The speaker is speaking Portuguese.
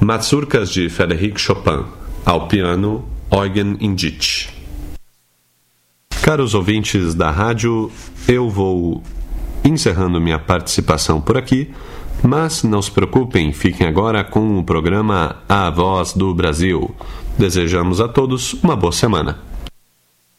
Mazurkas de Frédéric Chopin, ao piano Eugen Indich. Caros ouvintes da rádio, eu vou encerrando minha participação por aqui, mas não se preocupem, fiquem agora com o programa A Voz do Brasil. Desejamos a todos uma boa semana.